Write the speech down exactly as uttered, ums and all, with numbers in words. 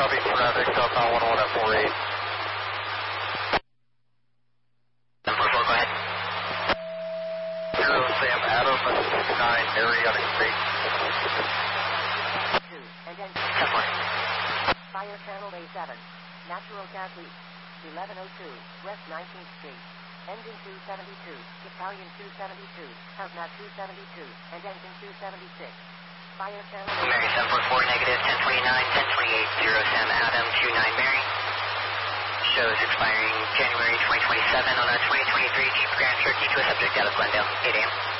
copy, traffic, southbound one oh one at four eight. Number four, go ahead. Zero Sam Adam and six nine Mary on Creek. ten four. Fire channel A seven. Natural gas leak. eleven oh two, West nineteenth Street. Engine two seventy-two, Italian two seventy-two, Hazmat two seventy-two, and engine two seventy-six. Fire channel A seven. Mary seven four four, negative ten twenty-nine, ten twenty-eight, zero Sam Adam, two nine Mary. Shows expiring January twenty twenty-seven on our twenty twenty-three Jeep Grand Cherokee to a subject out of Glendale, eight A M